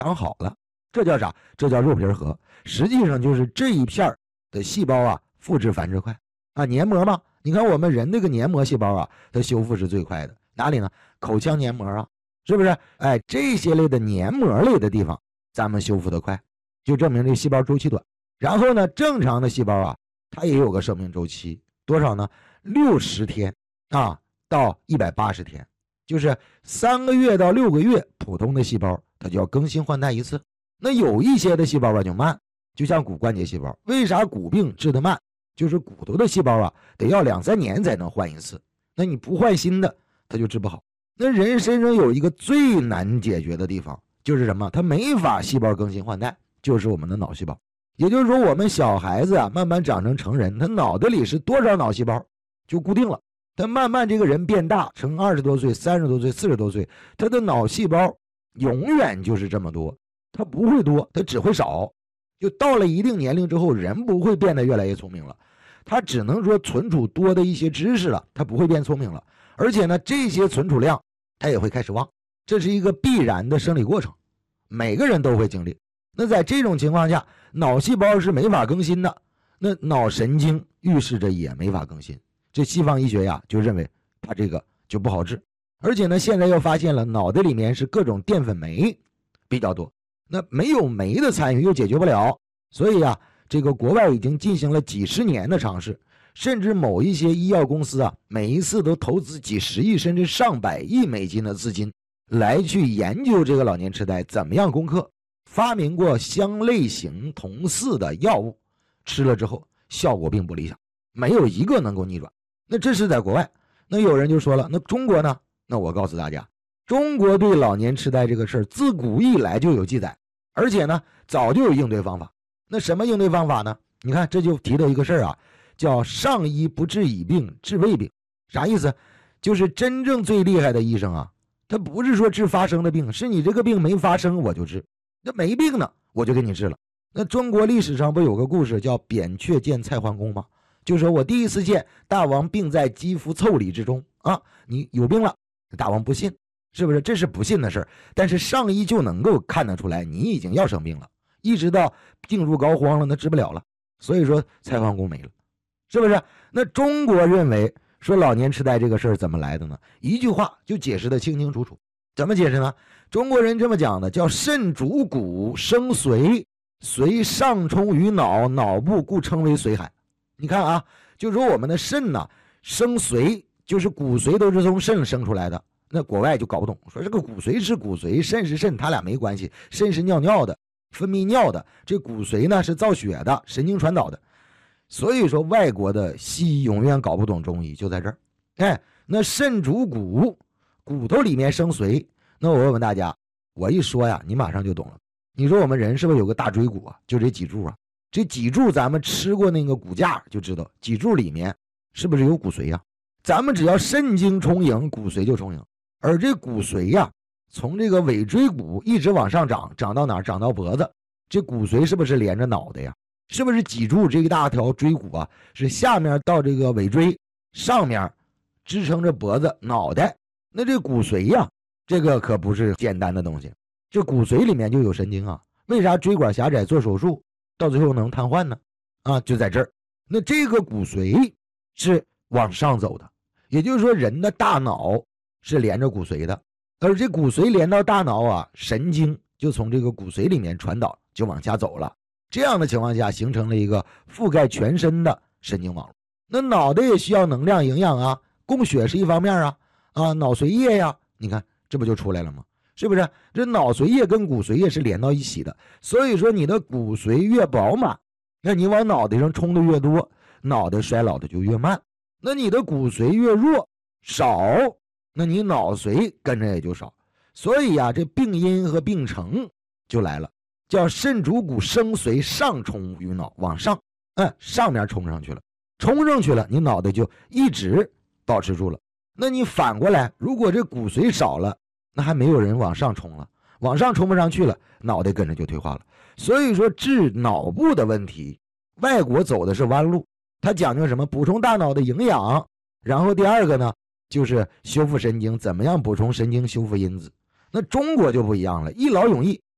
长好了。这叫啥？这叫肉皮核。实际上就是这一片的细胞啊，复制繁殖快啊，黏膜嘛。你看我们人那个黏膜细胞啊，它修复是最快的。哪里呢？口腔黏膜啊，是不是？哎，这些类的黏膜类的地方，咱们修复的快，就证明这细胞周期短。然后呢，正常的细胞啊，它也有个生命周期，多少呢？60天啊到180天，就是3个月到6个月，普通的细胞它就要更新换代一次。那有一些的细胞啊就慢，就像骨关节细胞，为啥骨病治得慢？就是骨头的细胞啊，得要2、3年才能换一次。那你不换新的，它就治不好。那人身上有一个最难解决的地方，就是什么？它没法细胞更新换代，就是我们的脑细胞。也就是说，我们小孩子啊，慢慢长成成人，他脑袋里是多少脑细胞就固定了。他慢慢这个人变大，成20多岁、30多岁、40多岁，他的脑细胞永远就是这么多，他不会多，他只会少。就到了一定年龄之后，人不会变得越来越聪明了，他只能说存储多的一些知识了，他不会变聪明了。而且呢，这些存储量他也会开始忘，这是一个必然的生理过程，每个人都会经历。那在这种情况下，脑细胞是没法更新的，那脑神经预示着也没法更新。这西方医学呀就认为它这个就不好治。而且呢，现在又发现了脑袋里面是各种淀粉酶比较多，那没有酶的参与又解决不了。所以啊，这个国外已经进行了几十年的尝试，甚至某一些医药公司啊，每一次都投资几十亿甚至上百亿美金的资金来去研究这个老年痴呆怎么样攻克，发明过相类型同似的药物，吃了之后效果并不理想，没有一个能够逆转。那这是在国外。那有人就说了，那中国呢？那我告诉大家，中国对老年痴呆这个事儿自古以来就有记载，而且呢早就有应对方法。那什么应对方法呢？你看这就提到一个事儿啊，叫上医不治已病，治未病。啥意思？就是真正最厉害的医生啊，他不是说治发生的病，是你这个病没发生我就治，那没病呢我就给你治了。那中国历史上不有个故事叫扁鹊见蔡桓公吗？就说我第一次见大王病在肌肤腠理之中啊，你有病了。大王不信，是不是？这是不信的事儿。但是上医就能够看得出来你已经要生病了，一直到病入膏肓了，那治不了了。所以说蔡桓公没了，是不是？那中国认为说老年痴呆这个事儿怎么来的呢？一句话就解释得清清楚楚。怎么解释呢？中国人这么讲的，叫肾主骨生髓，髓上冲于脑，脑部故称为髓海。你看啊，就说我们的肾呢生髓，就是骨髓都是从肾生出来的。那国外就搞不懂，说这个骨髓是骨髓，肾是肾，它俩没关系。肾是尿尿的，分泌尿的，这骨髓呢是造血的，神经传导的。所以说外国的西医永远搞不懂中医，就在这儿。哎，那肾主骨，骨头里面生髓。那我问问大家，我一说呀，你马上就懂了。你说我们人是不是有个大椎骨啊？就这脊柱啊，这脊柱咱们吃过那个骨架就知道，脊柱里面是不是有骨髓呀？咱们只要肾经充盈，骨髓就充盈。而这骨髓呀，从这个尾椎骨一直往上长，长到哪儿？长到脖子。这骨髓是不是连着脑袋呀？是不是脊柱这一大条椎骨啊，是下面到这个尾椎，上面支撑着脖子、脑袋？那这骨髓呀，这个可不是简单的东西。这骨髓里面就有神经啊。为啥椎管狭窄做手术到最后能瘫痪呢？啊，就在这儿。那这个骨髓是往上走的，也就是说人的大脑是连着骨髓的，而这骨髓连到大脑啊，神经就从这个骨髓里面传导就往下走了。这样的情况下形成了一个覆盖全身的神经网络。那脑袋也需要能量营养啊，供血是一方面啊，脑髓液呀，你看这不就出来了吗？是不是？这脑髓液跟骨髓液是连到一起的，所以说你的骨髓越饱满，那你往脑袋上冲的越多，脑袋衰老的就越慢。那你的骨髓越弱少，那你脑髓跟着也就少。所以啊，这病因和病程就来了，叫肾主骨生髓上冲于脑，往上，上面冲上去了，冲上去了，你脑袋就一直保持住了。那你反过来，如果这骨髓少了，那还没有人往上冲了，往上冲不上去了，脑袋跟着就退化了。所以说治脑部的问题，外国走的是弯路，它讲究什么？补充大脑的营养，然后第二个呢就是修复神经，怎么样补充神经修复因子。那中国就不一样了，一劳永逸，